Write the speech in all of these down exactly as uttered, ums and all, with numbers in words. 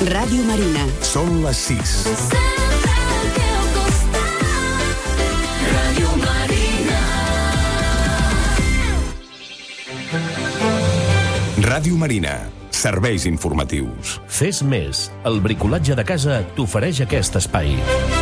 Ràdio Marina. Són les sis. Ràdio Marina. Ràdio Marina. Serveis informatius. Fes més. El bricolatge de casa t'ofereix aquest espai.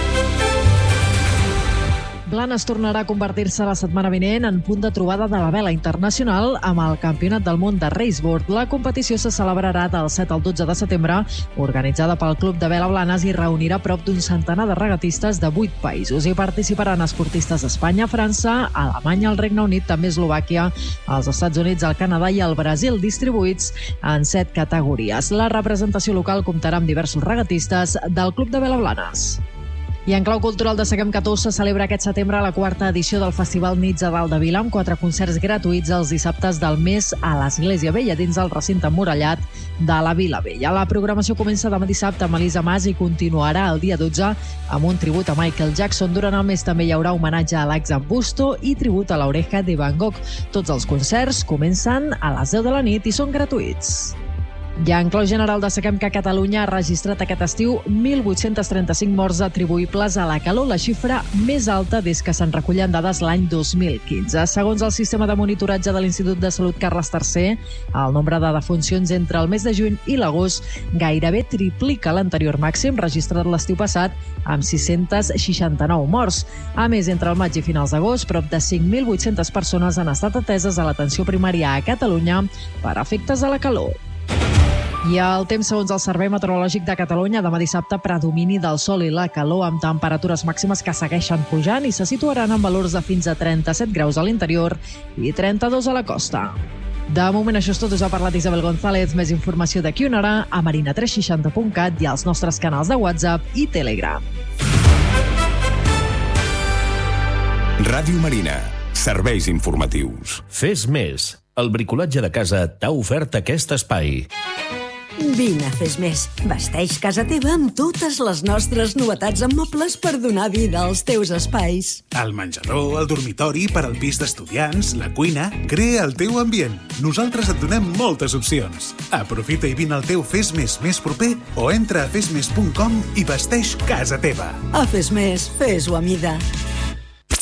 Blanes tornarà a convertir-se la setmana vinent en punt de trobada de la vela internacional amb el Campionat del Món de Raceboard. La competició se celebrarà del set al dotze de setembre, organitzada pel Club de Vela Blanes, i reunirà prop d'un centenar de regatistes de vuit països. Hi participaran esportistes d'Espanya, França, Alemanya, el Regne Unit, també Eslovàquia, els Estats Units, el Canadà i el Brasil, distribuïts en set categories. La representació local comptarà amb diversos regatistes del Club de Vela Blanes. I en clau cultural destaquem que a Tous se celebra aquest setembre la quarta edició del Festival Nits a Dalt de Vila, amb quatre concerts gratuïts els dissabtes del mes a l'Església Vella, dins el recinte emmurallat de la Vila Vella. La programació comença demà dissabte amb Elisa Mas i continuarà el dia dotze amb un tribut a Michael Jackson. Durant el mes també hi haurà homenatge a l'Ax Busto i tribut a l'Oreja de Van Gogh. Tots els concerts comencen a les deu de la nit i són gratuïts. I en clau general destaquem que Catalunya ha registrat aquest estiu mil vuit-cents trenta-cinc morts atribuïbles a la calor, la xifra més alta des que se'n recullen dades l'any dos mil quinze. Segons el sistema de monitoratge de l'Institut de Salut Carles tercer, el nombre de defuncions entre el mes de juny i l'agost gairebé triplica l'anterior màxim registrat l'estiu passat, amb sis-cents seixanta-nou morts. A més, entre el maig i finals d'agost, prop de cinc mil vuit-cents persones han estat ateses a l'atenció primària a Catalunya per efectes de la calor. I el temps, segons el Servei Meteorològic de Catalunya, demà dissabte predomini del sol i la calor, amb temperatures màximes que segueixen pujant i se situaran en valors de fins a trenta-set graus a l'interior i trenta-dos a la costa. De moment això és tot. Us ha parlat Isabel González. Més informació d'aquí una hora a marina tres seixanta punt cat i als nostres canals de WhatsApp i Telegram. Ràdio Marina. Serveis informatius. Fes més. El bricolatge de casa t'ha ofert aquest espai. Vine a Fes Més. Vesteix casa teva amb totes les nostres novetats en mobles per donar vida als teus espais. El menjador, el dormitori, per al pis d'estudiants, la cuina... Crea el teu ambient. Nosaltres et donem moltes opcions. Aprofita i vine al teu Fes Més més proper o entra a fes més punt com i vesteix casa teva. A Fes Més, fes-ho a mida.